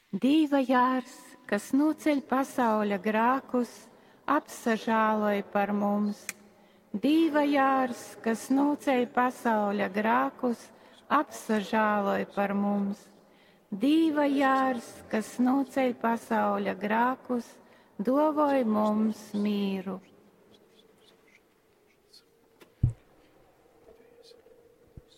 Dīva jārs, kas noceļ pasaules grēkus, apsažāloj par mums. Dīva jārs, kas noceļ pasaules grēkus, apsažāloj par mums. Dīva jārs, kas noceļ pasaules grēkus, dāvāj mums mīru.